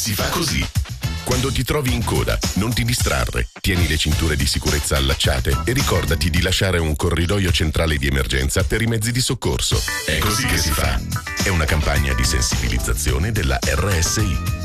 Si fa così. Quando ti trovi in coda, non ti distrarre. Tieni le cinture di sicurezza allacciate e ricordati di lasciare un corridoio centrale di emergenza per i mezzi di soccorso. È così che si fa. È una campagna di sensibilizzazione della RSI.